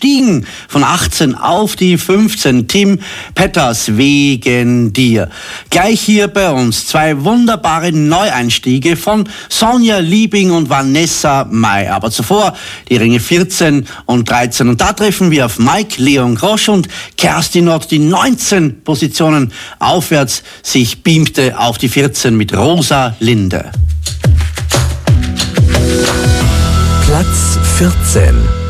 gestiegen von 18 auf die 15. Tim Petters, wegen dir. Gleich hier bei uns 2 wunderbare Neueinstiege von Sonja Liebing und Vanessa Mai. Aber zuvor die Ränge 14 und 13. Und da treffen wir auf Mike Leon Grosch und Kerstin Ott, die 19 Positionen aufwärts sich beamte auf die 14 mit Rosa Linde. Platz 14.